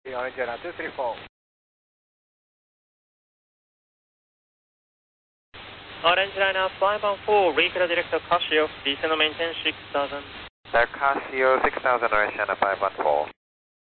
Orange China 234. Orange Liner 514, Recruiter Director Casio, descend and maintain 6000. Casio 6000, Orange China 514.